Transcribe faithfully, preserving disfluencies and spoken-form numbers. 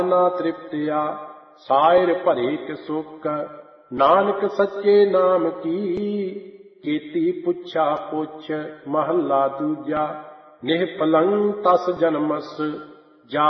ਨਾ ਤ੍ਰਿਪਤਿਆ ਸਾਇਰ ਭਰੇ ਕਿ ਸੁਖ। ਨਾਨਕ ਸੱਚੇ ਨਾਮ ਕੀ ਕੀਤੀ ਪੁੱਛਾ ਪੁੱਛ। ਮਹੱਲਾ ਦੂਜਾ। ਨਿਹ ਪਲੰਗ ਤਸ ਜਨਮਸ